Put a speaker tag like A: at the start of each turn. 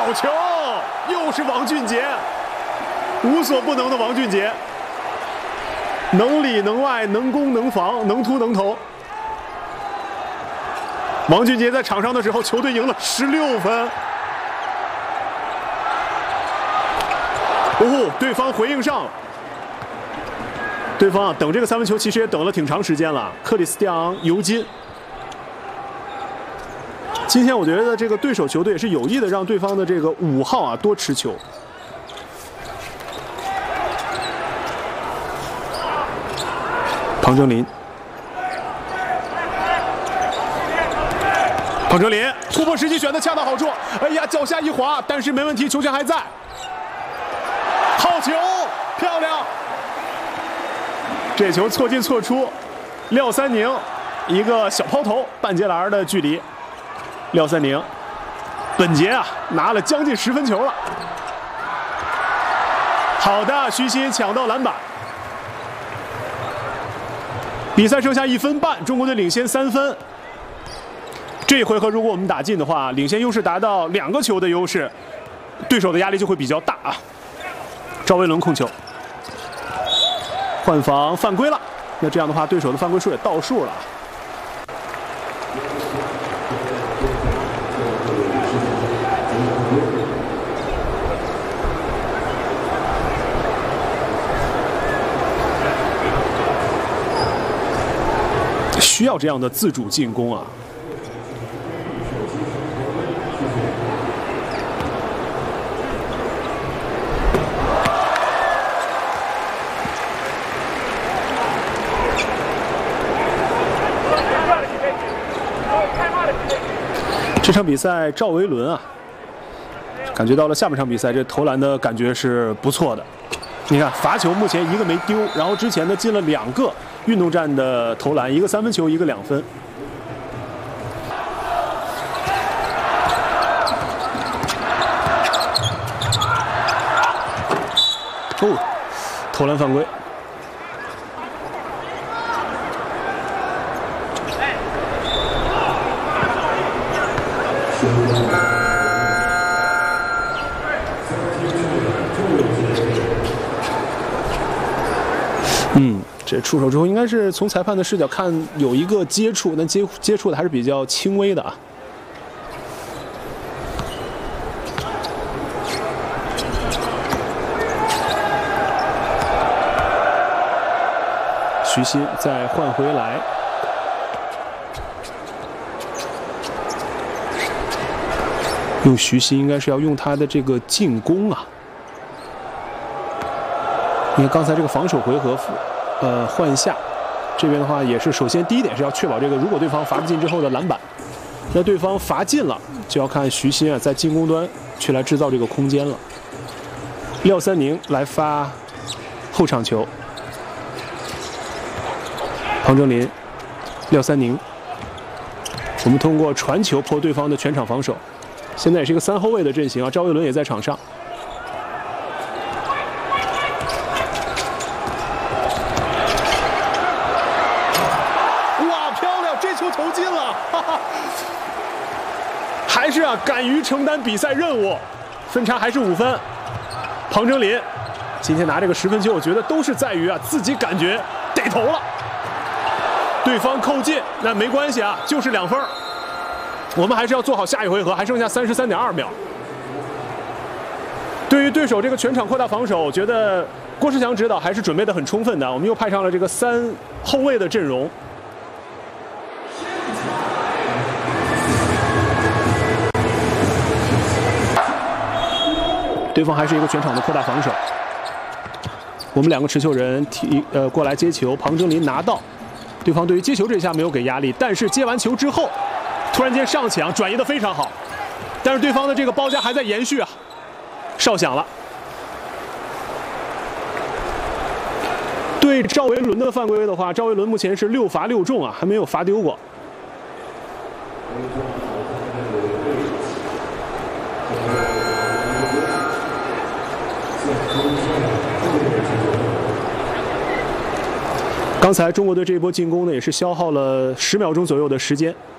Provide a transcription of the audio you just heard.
A: 好球，又是王俊杰，无所不能的王俊杰，能里能外，能攻能防，能突能投。王俊杰在场上的时候，球队赢了16分。哦，对方回应上了。对方等这个三分球，其实也等了挺长时间了。克里斯蒂昂·尤金。今天我觉得这个对手球队也是有意的让对方的这个5号多持球。庞征林，庞征林突破时机选的恰到好处，哎呀，脚下一滑，但是没问题，球权还在。好球，漂亮！这球错进错出，廖三宁一个小抛投，半截篮的距离。廖三宁，本节拿了将近10分球了。好的，徐新抢到篮板。比赛剩下1分半，中国队领先3分。这一回合如果我们打进的话，领先优势达到2个球的优势，对手的压力就会比较大啊。赵维伦控球，换防犯规了。那这样的话，对手的犯规数也倒数了。需要这样的自主进攻啊！这场比赛，赵维伦感觉到了下半场比赛这投篮的感觉是不错的。你看罚球目前1个没丢，然后之前呢进了2个运动战的投篮，一个3分球，一个2分。哦，投篮犯规。这出手之后，应该是从裁判的视角看有一个接触，但接触的还是比较轻微的啊。徐新再换回来，用徐新应该是要用他的这个进攻啊。你看刚才这个防守回合。换下，这边的话也是，首先第一点是要确保这个，如果对方罚不进之后的篮板，那对方罚进了，就要看徐新在进攻端去来制造这个空间了。廖三宁来发后场球，庞征林，廖三宁，我们通过传球破对方的全场防守。现在也是一个3后卫的阵型啊，赵维伦也在场上。投进了，哈哈！还是敢于承担比赛任务，分差还是5分。庞征林今天拿这个10分球，我觉得都是在于自己感觉得投了，对方扣进，那没关系就是2分。我们还是要做好下一回合，还剩下33.2秒。对于对手这个全场扩大防守，我觉得郭士强指导还是准备得很充分的。我们又派上了这个3后卫的阵容。对方还是一个全场的扩大防守，我们2个持球人过来接球，庞征林拿到，对方对于接球这一下没有给压力，但是接完球之后，突然间上抢转移的非常好，但是对方的这个包夹还在延续哨响了。对赵维伦的犯规的话，赵维伦目前是6罚6中还没有罚丢过。刚才中国队这一波进攻呢，也是消耗了10秒钟左右的时间。